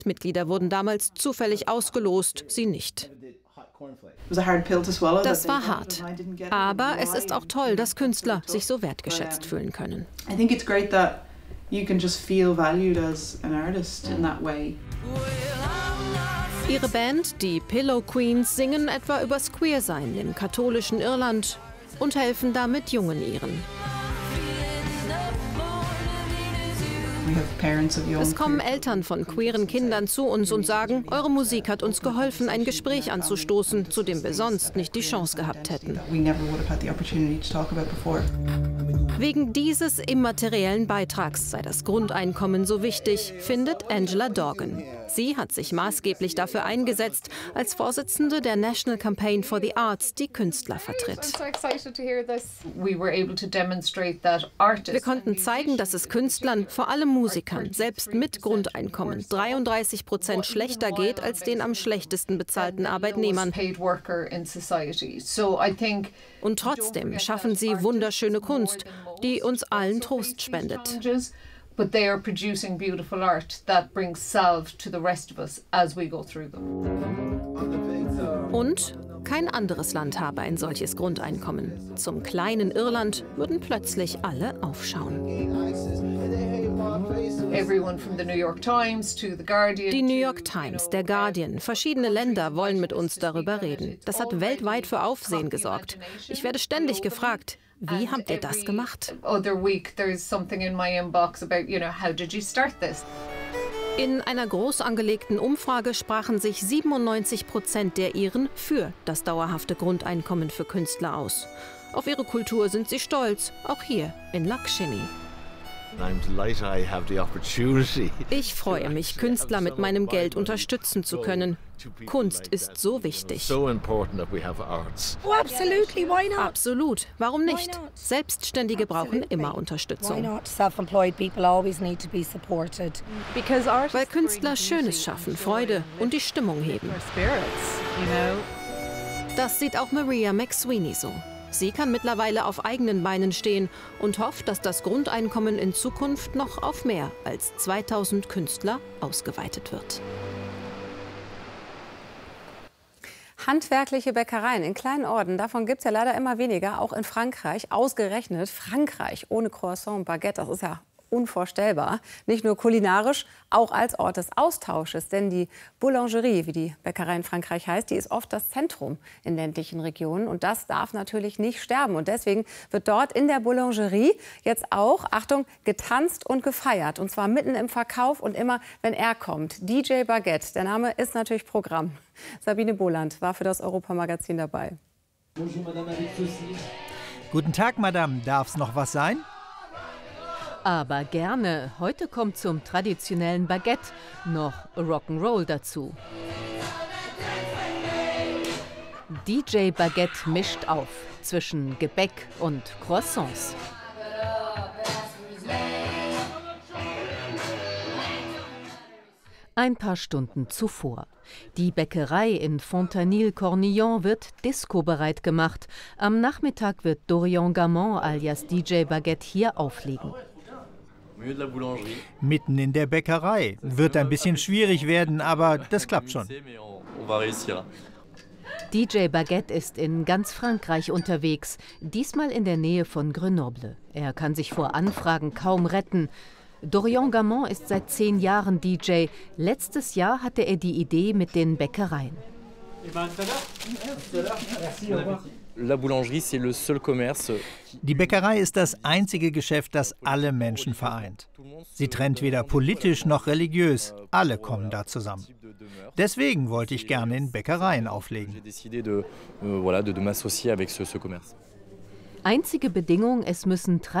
Mitglieder wurden damals zufällig ausgelost, sie nicht. Das war hart. Aber es ist auch toll, dass Künstler sich so wertgeschätzt fühlen können. Ihre Band, die Pillow Queens, singen etwa übers Queersein im katholischen Irland und helfen damit jungen Iren. Es kommen Eltern von queeren Kindern zu uns und sagen, eure Musik hat uns geholfen, ein Gespräch anzustoßen, zu dem wir sonst nicht die Chance gehabt hätten. Wegen dieses immateriellen Beitrags sei das Grundeinkommen so wichtig, findet Angela Dorgan. Sie hat sich maßgeblich dafür eingesetzt, als Vorsitzende der National Campaign for the Arts die Künstler vertritt. Wir konnten zeigen, dass es Künstlern, vor allem Musikern, selbst mit Grundeinkommen 33% schlechter geht als den am schlechtesten bezahlten Arbeitnehmern. Und trotzdem schaffen sie wunderschöne Kunst, die uns allen Trost spendet. But they are producing beautiful art that brings salve to the rest of us as we go through them. Und kein anderes Land habe ein solches Grundeinkommen. Zum kleinen Irland würden plötzlich alle aufschauen. Die New York Times, der Guardian, verschiedene Länder wollen mit uns darüber reden. Das hat weltweit für Aufsehen gesorgt. Ich werde ständig gefragt, wie habt ihr das gemacht? In einer groß angelegten Umfrage sprachen sich 97% der Iren für das dauerhafte Grundeinkommen für Künstler aus. Auf ihre Kultur sind sie stolz, auch hier in Lakshmi. Ich freue mich, Künstler mit meinem Geld unterstützen zu können. Kunst ist so wichtig. Absolut. Warum nicht? Selbstständige brauchen immer Unterstützung. Weil Künstler Schönes schaffen, Freude und die Stimmung heben. Das sieht auch Maria McSweeney so. Sie kann mittlerweile auf eigenen Beinen stehen und hofft, dass das Grundeinkommen in Zukunft noch auf mehr als 2000 Künstler ausgeweitet wird. Handwerkliche Bäckereien in kleinen Orten, davon gibt es ja leider immer weniger, auch in Frankreich. Ausgerechnet Frankreich ohne Croissant und Baguette, das ist ja unvorstellbar. Nicht nur kulinarisch, auch als Ort des Austausches. Denn die Boulangerie, wie die Bäckerei in Frankreich heißt, die ist oft das Zentrum in ländlichen Regionen. Und das darf natürlich nicht sterben. Und deswegen wird dort in der Boulangerie jetzt auch, Achtung, getanzt und gefeiert. Und zwar mitten im Verkauf und immer, wenn er kommt. DJ Baguette, der Name ist natürlich Programm. Sabine Boland war für das Europamagazin dabei. Guten Tag, Madame. Darf's noch was sein? Aber gerne. Heute kommt zum traditionellen Baguette noch Rock'n'Roll dazu. DJ Baguette mischt auf zwischen Gebäck und Croissants. Ein paar Stunden zuvor. Die Bäckerei in Fontanil-Cornillon wird discobereit gemacht. Am Nachmittag wird Dorian Gamont alias DJ Baguette hier auflegen. Mitten in der Bäckerei. Wird ein bisschen schwierig werden, aber das klappt schon. DJ Baguette ist in ganz Frankreich unterwegs, diesmal in der Nähe von Grenoble. Er kann sich vor Anfragen kaum retten. Dorian Gamont ist seit 10 Jahren DJ. Letztes Jahr hatte er die Idee mit den Bäckereien. Die Bäckerei ist das einzige Geschäft, das alle Menschen vereint. Sie trennt weder politisch noch religiös. Alle kommen da zusammen. Deswegen wollte ich gerne in Bäckereien auflegen. Einzige Bedingung, es müssen